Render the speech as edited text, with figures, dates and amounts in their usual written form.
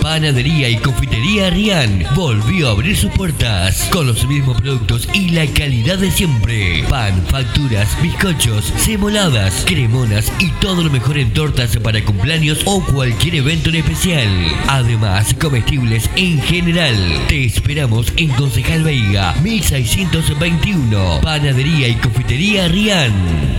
Panadería y confitería Rian volvió a abrir sus puertas con los mismos productos y la calidad de siempre. Pan, facturas, bizcochos, semoladas, cremonas y todo lo mejor en tortas para cumpleaños o cualquier evento en especial. Además, comestibles en general. Te esperamos en Concejal Veiga, 1621. Panadería y confitería Rian.